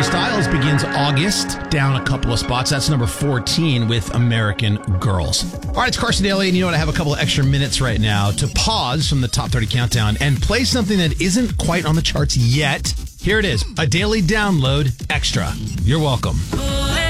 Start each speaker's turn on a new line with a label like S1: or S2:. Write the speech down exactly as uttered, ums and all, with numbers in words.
S1: Harry Styles begins August down a couple of spots. That's number fourteen with American Girls. All right, it's Carson Daly, and you know what? I have a couple of extra minutes right now to pause from the Top thirty Countdown and play something that isn't quite on the charts yet. Here it is, a daily download extra. You're welcome.